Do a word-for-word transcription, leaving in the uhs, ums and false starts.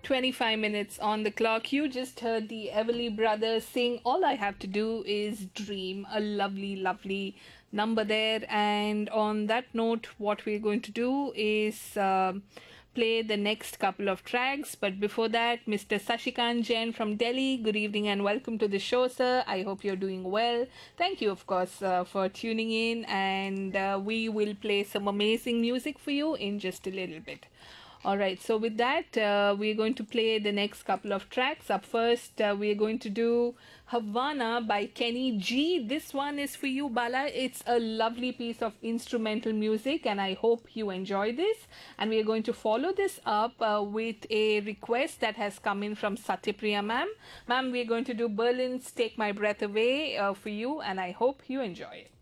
twenty-five minutes on the clock. You just heard the Everly Brothers sing All I Have to Do Is Dream. A lovely, lovely number there. And on that note, what we're going to do is um play the next couple of tracks. But before that, Mister Sashikant Jain from Delhi, good evening and welcome to the show, sir. I hope you're doing well. Thank you, of course, uh, for tuning in. And uh, we will play some amazing music for you in just a little bit. All right, so with that, uh, we're going to play the next couple of tracks. Up first, uh, we're going to do Havana by Kenny G. This one is for you, Bala. It's a lovely piece of instrumental music, and I hope you enjoy this. And we're going to follow this up uh, with a request that has come in from Satyapriya ma'am. Ma'am, we're going to do Berlin's Take My Breath Away uh, for you, and I hope you enjoy it.